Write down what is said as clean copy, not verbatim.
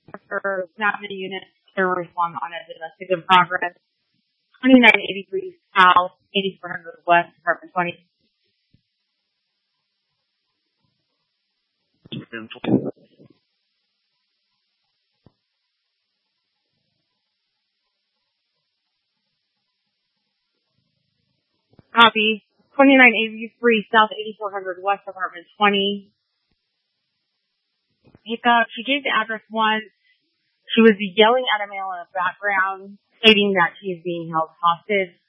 For not many units, there was one on a domestic in progress. 2983 South, 8400 West, apartment 20. Copy. 2983 South, 8400 West, apartment 20. Pickup. She gave the address once. She was yelling at a male in the background, stating that she is being held hostage.